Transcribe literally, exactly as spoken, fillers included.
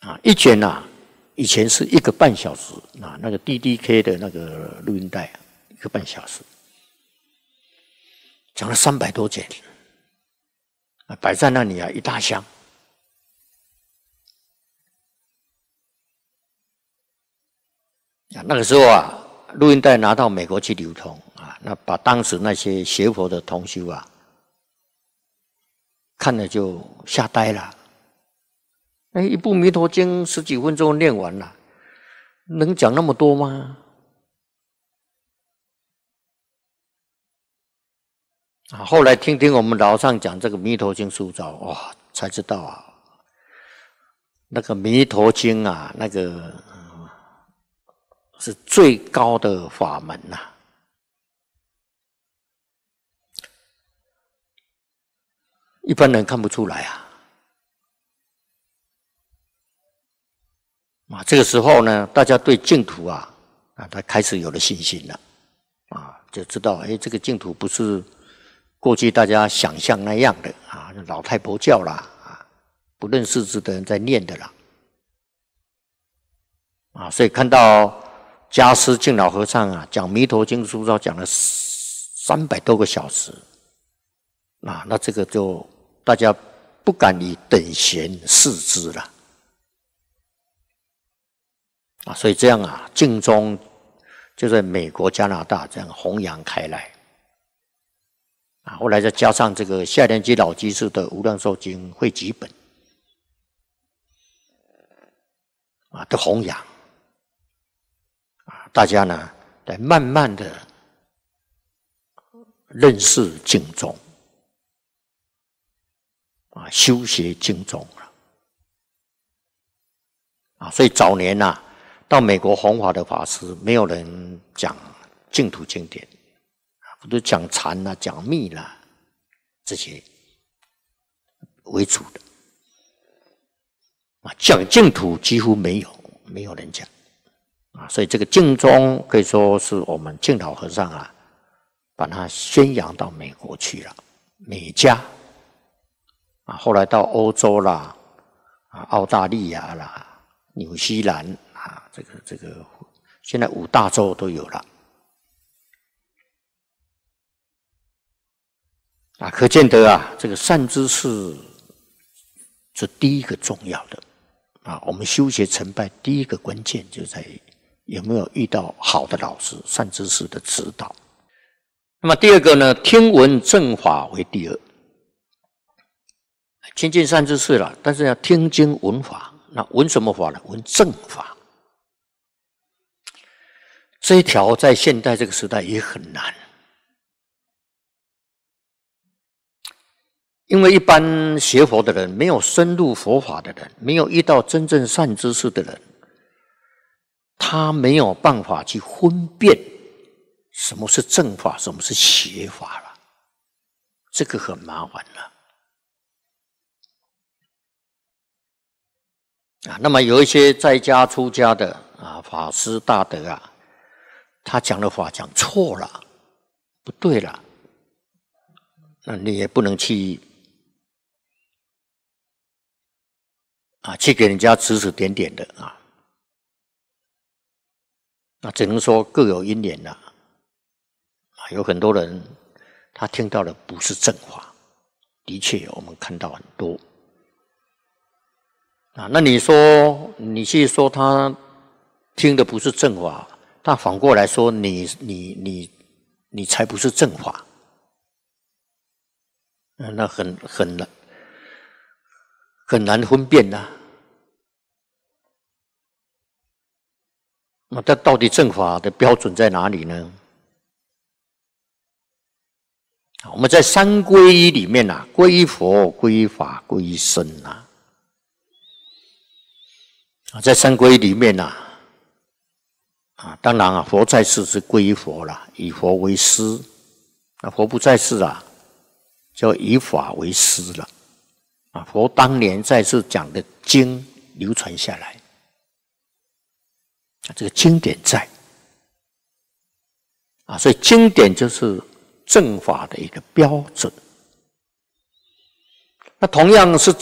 啊，一卷啊，以前是一个半小时啊，那个 D D K 的那个录音带，一个半小时，讲了三百多卷，啊，摆在那里啊，一大箱。啊，那个时候啊，录音带拿到美国去流通啊，那把当时那些学佛的同修啊，看了就吓呆了。哎，一部《弥陀经》十几分钟念完了，能讲那么多吗？啊，后来听听我们老上讲这个《弥陀经》塑造，哇，才知道啊，那个《弥陀经》啊，那个、呃、是最高的法门呐、啊。一般人看不出来啊。啊，这个时候呢，大家对净土啊，啊，他开始有了信心了，啊，就知道，哎，这个净土不是过去大家想象那样的啊，老太婆教啦，啊，不认识字的人在念的啦，啊，所以看到迦师净老和尚啊讲《弥陀经》书照讲了三百多个小时，啊，那这个就大家不敢以等闲视之了。啊，所以这样啊，净宗就在美国、加拿大这样弘扬开来。啊，后来再加上这个夏莲基老居士的《无量寿经》汇集本，啊，的弘扬，啊，大家呢来慢慢的认识净宗，啊，修学净宗了。啊，所以早年呐、啊。到美国弘法的法师，没有人讲净土经典，不都讲禅啦、讲密啦这些为主的啊，讲净土几乎没有，没有人讲啊，所以这个净宗可以说是我们净老和尚啊，把它宣扬到美国去了，美加啊，后来到欧洲啦、啊澳大利亚啦、纽西兰。啊，这个这个，现在五大洲都有了，啊，可见得啊，这个善知识是第一个重要的啊。我们修学成败第一个关键就在于有没有遇到好的老师、善知识的指导。那么第二个呢，听闻正法为第二，亲近善知识了，但是要听经闻法，那闻什么法呢？闻正法。这一条在现代这个时代也很难，因为一般学佛的人，没有深入佛法的人，没有遇到真正善知识的人，他没有办法去分辨什么是正法，什么是邪法了，这个很麻烦了。啊，那么有一些在家出家的啊，法师大德啊。他讲的法讲错了，不对了，那你也不能去啊，去给人家指指点点的啊，那只能说各有因缘了。啊，有很多人他听到的不是正法，的确我们看到很多啊。那你说你去说他听的不是正法？他反过来说你你你你才不是正法，那很很难很难分辨呐、啊。那这到底正法的标准在哪里呢？我们在三皈依里面啊，皈依佛、皈依法、皈依僧啊。在三皈依里面啊。啊，当然啊，佛在世是皈依佛啦，以佛为师；那佛不在世啊，就以法为师了。啊，佛当年在世讲的经流传下来，啊，这个经典在，啊，所以经典就是正法的一个标准。那同样是